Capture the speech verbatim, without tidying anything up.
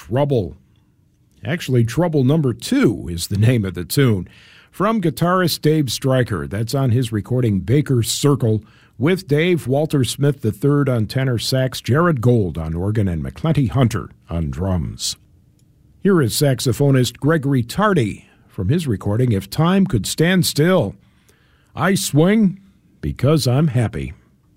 Trouble. Actually, Trouble Number Two is the name of the tune. From guitarist Dave Stryker, that's on his recording Baker's Circle, with Dave, Walter Smith the third on tenor sax, Jared Gold on organ, and McClenty Hunter on drums. Here is saxophonist Gregory Tardy from his recording If Time Could Stand Still. I swing because I'm happy.